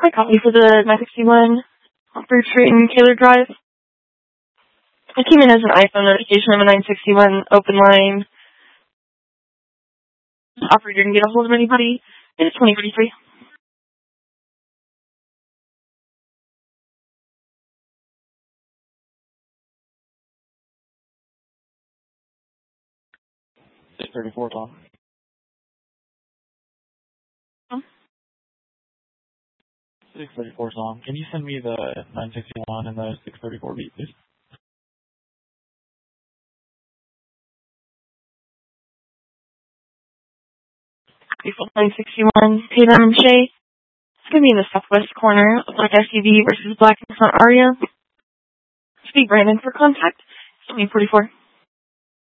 My copy for the 961 Fruit Street and Taylor Drive. It came in as an iPhone notification of a 961 open line. Operator didn't get a hold of anybody. It's 2033. $634, Tom. Huh? 634, Tom. Can you send me the 961 and the 634 beat, please? 961 Tatum and Shea. It's going to be in the southwest corner of black SUV versus black Nissan Aria. Speak Brandon for contact. 2044.